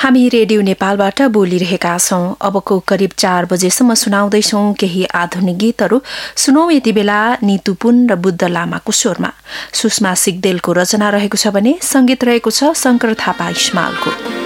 हामी रेडियो नेपालबाट बोलिरहेका छौं। अबको करिब 4 बजेसम्म सुनाउँदैछौं केही आधुनिक गीतहरू। सुनौ यति बेला नीतु पुन र बुद्ध लामाको स्वरमा। सुषमा सिगदेलको रचना रहेको छ भने संगीत रहेको छ शंकर थापा इस्मालको।